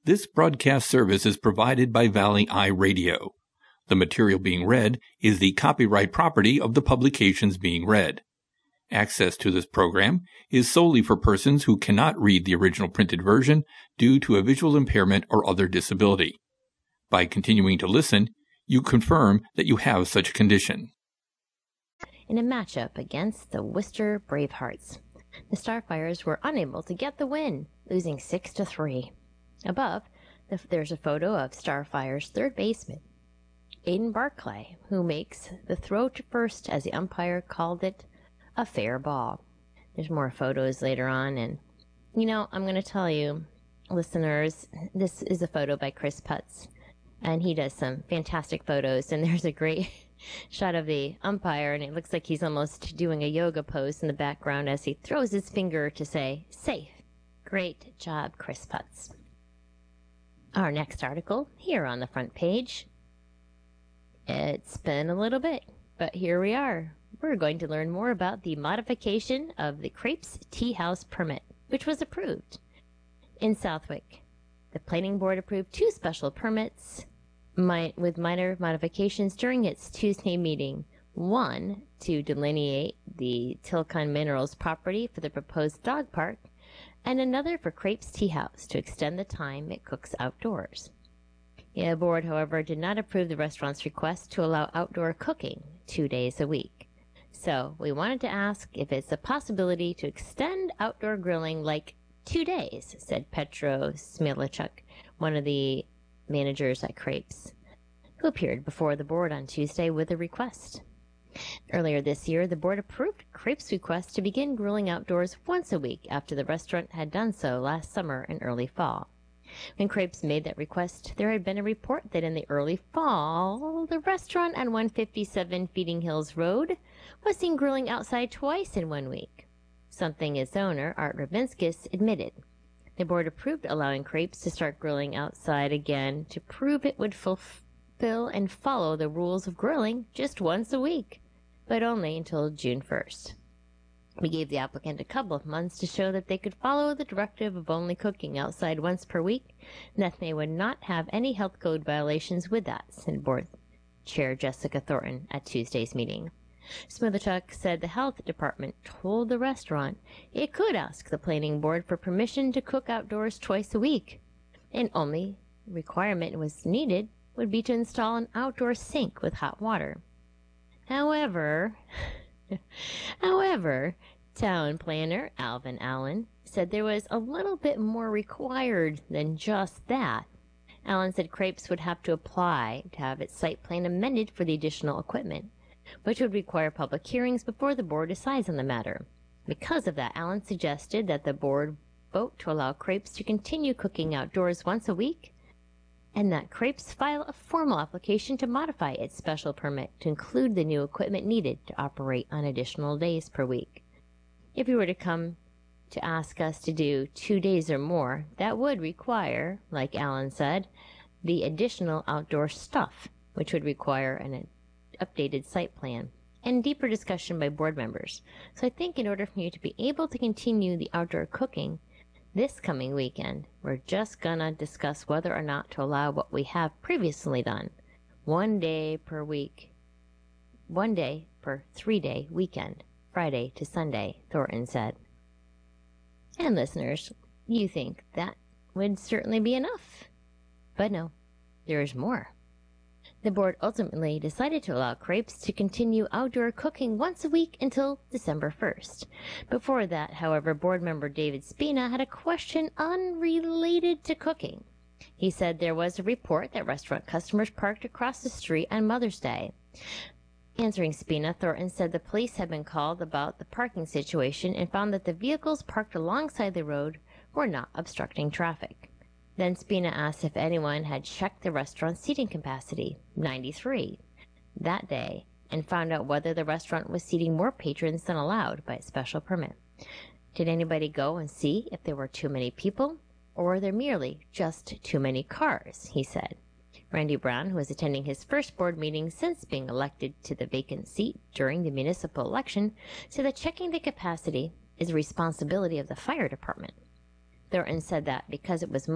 This broadcast service is provided by Valley Eye Radio. The material being read is the copyright property of the publications being read. Access to this program is solely for persons who cannot read the original printed version due to a visual impairment or other disability. By continuing to listen, you confirm that you have such a condition. In a matchup against the Worcester Bravehearts, the Starfires were unable to get the win, losing 6-3. Above, there's a photo of Starfire's third baseman, Aiden Barclay, who makes the throw to first as the umpire called it a fair ball. There's more photos later on, and I'm going to tell you, listeners, this is a photo by Chris Putz, and he does some fantastic photos, and there's a great shot of the umpire, and it looks like he's almost doing a yoga pose in the background as he throws his finger to say, safe. Great job, Chris Putz. Our next article, here on the front page. It's been a little bit, but here we are. We're going to learn more about the modification of the Crepes Tea House permit, which was approved. In Southwick, the Planning Board approved 2 special permits with minor modifications during its Tuesday meeting. One, to delineate the Tilcon Minerals property for the proposed dog park, and another for Crepes Tea House to extend the time it cooks outdoors. The board, however, did not approve the restaurant's request to allow outdoor cooking 2 days a week. So we wanted to ask if it's a possibility to extend outdoor grilling like 2 days, said Petro Smilachuk, one of the managers at Crepes, who appeared before the board on Tuesday with a request. Earlier this year, the board approved Crepes' request to begin grilling outdoors once a week after the restaurant had done so last summer and early fall. When Crepes made that request, there had been a report that in the early fall, the restaurant on 157 Feeding Hills Road was seen grilling outside twice in 1 week, something its owner, Art Rabinskis, admitted. The board approved allowing Crepes to start grilling outside again to prove it would fulfill and follow the rules of grilling just once a week, but only until June 1st. We gave the applicant a couple of months to show that they could follow the directive of only cooking outside once per week, and that they would not have any health code violations with that, said Board Chair Jessica Thornton at Tuesday's meeting. Smilachuk said the health department told the restaurant it could ask the planning board for permission to cook outdoors twice a week, and only requirement was needed would be to install an outdoor sink with hot water. However, town planner Alvin Allen said there was a little bit more required than just that. Allen said Crepes would have to apply to have its site plan amended for the additional equipment, which would require public hearings before the board decides on the matter. Because of that, Allen suggested that the board vote to allow Crepes to continue cooking outdoors once a week, and that Crepes file a formal application to modify its special permit to include the new equipment needed to operate on additional days per week. If you were to come to ask us to do 2 days or more, that would require, like Allen said, the additional outdoor stuff, which would require an updated site plan and deeper discussion by board members. So I think in order for you to be able to continue the outdoor cooking this coming weekend, we're just gonna discuss whether or not to allow what we have previously done, 1 day per week, 1 day per 3-day weekend, Friday to Sunday, Thornton said. And listeners, you think that would certainly be enough. But no, there is more. The board ultimately decided to allow Crepes to continue outdoor cooking once a week until December 1st. Before that, however, board member David Spina had a question unrelated to cooking. He said there was a report that restaurant customers parked across the street on Mother's Day. Answering Spina, Thornton said the police had been called about the parking situation and found that the vehicles parked alongside the road were not obstructing traffic. Then Spina asked if anyone had checked the restaurant's seating capacity, 93, that day, and found out whether the restaurant was seating more patrons than allowed by a special permit. Did anybody go and see if there were too many people, or were there merely just too many cars, he said. Randy Brown, who was attending his first board meeting since being elected to the vacant seat during the municipal election, said that checking the capacity is a responsibility of the fire department. Thornton said that because it was